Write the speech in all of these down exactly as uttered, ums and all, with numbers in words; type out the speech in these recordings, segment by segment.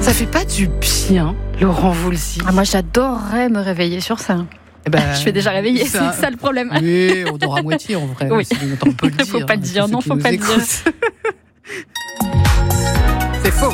Ça fait pas du bien, Laurent Voulzy. Ah, moi, j'adorerais me réveiller sur ça. Eh ben, je suis déjà réveillée, ça... c'est ça le problème. Oui, on dort à moitié en vrai. Oui. On peut le dire. Faut pas le dire, non, faut pas le dire. C'est faux.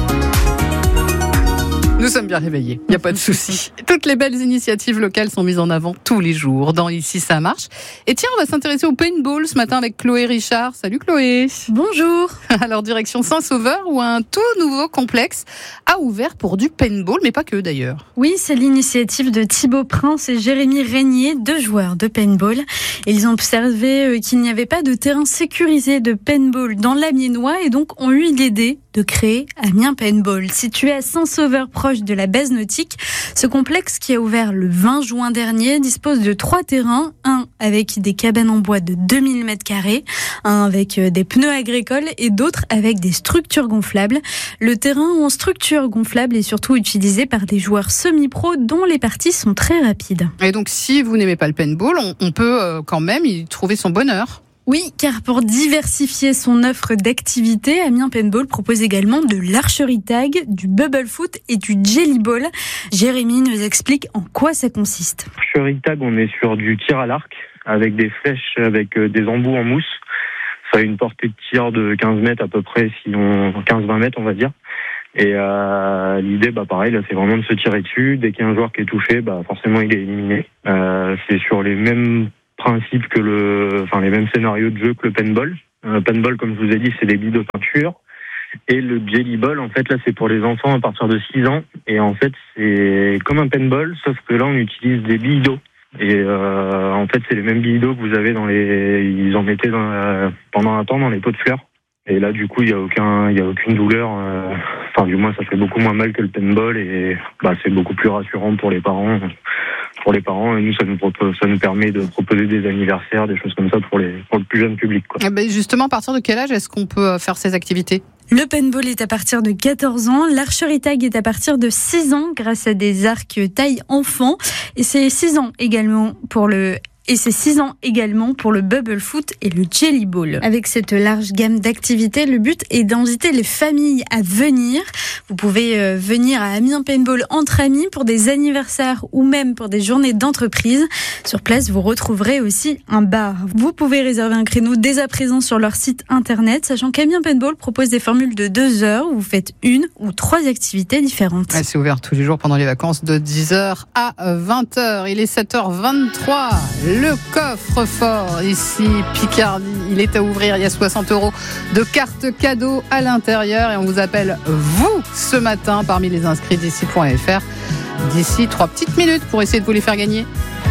Nous sommes bien réveillés, il n'y a pas de souci. Toutes les belles initiatives locales sont mises en avant tous les jours dans Ici ça marche. Et tiens, on va s'intéresser au paintball ce matin avec Chloé Richard. Salut Chloé. Bonjour. Alors direction Saint-Sauveur où un tout nouveau complexe a ouvert pour du paintball, mais pas que d'ailleurs. Oui, c'est l'initiative de Thibaut Prince et Jérémy Régnier, deux joueurs de paintball. Ils ont observé qu'il n'y avait pas de terrain sécurisé de paintball dans l'Amiénois et donc ont eu l'idée de créer Amiens Paintball. Situé à Saint-Sauveur, proche de la base nautique, ce complexe qui a ouvert le vingt juin dernier dispose de trois terrains, un avec des cabanes en bois de deux mille mètres carrés, un avec des pneus agricoles et d'autres avec des structures gonflables. Le terrain en structure gonflable est surtout utilisé par des joueurs semi-pro dont les parties sont très rapides. Et donc si vous n'aimez pas le paintball, on, on peut euh, quand même y trouver son bonheur. Oui, car pour diversifier son offre d'activités, Amiens Paintball propose également de l'archerie tag, du bubble foot et du jelly ball. Jérémy nous explique en quoi ça consiste. Archerie tag, on est sur du tir à l'arc avec des flèches, avec des embouts en mousse. Ça a une portée de tir de quinze mètres à peu près, si on quinze vingt mètres on va dire. Et euh, l'idée, bah pareil, là, c'est vraiment de se tirer dessus. Dès qu'il y a un joueur qui est touché, bah forcément il est éliminé. Euh, c'est sur les mêmes principe que le, enfin les mêmes scénarios de jeu que le paintball. Euh, paintball, comme je vous ai dit, c'est des billes de peinture. Et le jelly ball, en fait, là, c'est pour les enfants à partir de six ans. Et en fait, c'est comme un paintball, sauf que là, on utilise des billes d'eau. Et euh, en fait, c'est les mêmes billes d'eau que vous avez dans les, ils en mettaient dans la, pendant un temps dans les pots de fleurs. Et là, du coup, il y a aucun, il y a aucune douleur. Euh, enfin, du moins, ça fait beaucoup moins mal que le paintball et bah, c'est beaucoup plus rassurant pour les parents. Pour les parents, et nous, ça nous propose, ça nous permet de proposer des anniversaires, des choses comme ça pour les, pour le plus jeune public, quoi. Eh ben justement, à partir de quel âge est-ce qu'on peut faire ces activités ? Le paintball est à partir de quatorze ans, l'archerie tag est à partir de six ans grâce à des arcs taille enfant et c'est six ans également pour le Et c'est six ans également pour le bubble foot et le jelly ball. Avec cette large gamme d'activités, le but est d'inviter les familles à venir. Vous pouvez euh, venir à Amiens Paintball entre amis pour des anniversaires ou même pour des journées d'entreprise. Sur place, vous retrouverez aussi un bar. Vous pouvez réserver un créneau dès à présent sur leur site internet, sachant qu'Amiens Paintball propose des formules de deux heures où vous faites une ou trois activités différentes. Ouais, c'est ouvert tous les jours pendant les vacances de dix heures à vingt heures. Il est sept heures vingt-trois. Le coffre-fort, ici, Picardie, il est à ouvrir, il y a soixante euros de cartes cadeaux à l'intérieur et on vous appelle, vous, ce matin, parmi les inscrits d'ici point f r. D'ici trois petites minutes pour essayer de vous les faire gagner.